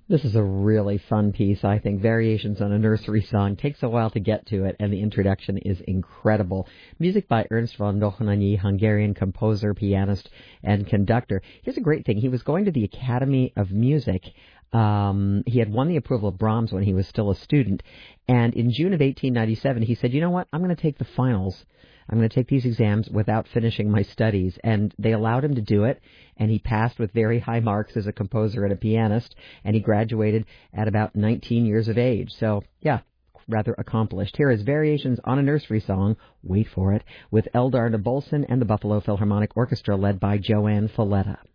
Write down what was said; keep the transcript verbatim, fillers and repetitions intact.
This is a really fun piece, I think. Variations on a Nursery Song. Takes a while to get to it, and the introduction is incredible. Music by Ernst von Dohnanyi, Hungarian composer, pianist, and conductor. Here's a great thing. He was going to the Academy of Music. Um, he had won the approval of Brahms when he was still a student. And in June of eighteen ninety-seven, he said, you know what, I'm going to take the finals. I'm going to take these exams without finishing my studies. And they allowed him to do it, and he passed with very high marks as a composer and a pianist, and he graduated at about nineteen years of age. So, yeah, rather accomplished. Here is Variations on a Nursery Song, wait for it, with Eldar Nabolson and the Buffalo Philharmonic Orchestra led by Joanne Falletta.